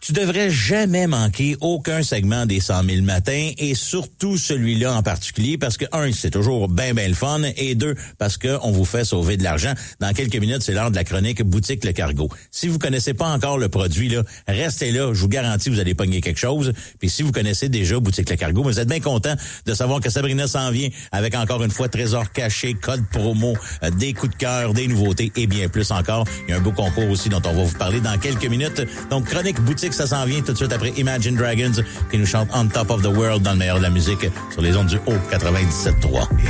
Tu devrais jamais manquer aucun segment des 100 000 matins et surtout celui-là en particulier parce que, un, c'est toujours bien le fun et deux, parce que on vous fait sauver de l'argent. Dans quelques minutes, c'est l'heure de la chronique Boutique Le Cargo. Si vous connaissez pas encore le produit, là, restez là. Je vous garantis, vous allez pogner quelque chose. Puis si vous connaissez déjà Boutique Le Cargo, vous êtes bien content de savoir que Sabrina s'en vient avec encore une fois trésor caché, code promo, des coups de cœur, des nouveautés et bien plus encore. Il y a un beau concours aussi dont on va vous parler dans quelques minutes. Donc, chronique Boutique, ça s'en vient tout de suite après Imagine Dragons qui nous chante On Top of the World dans le meilleur de la musique sur les ondes du Haut 97.3.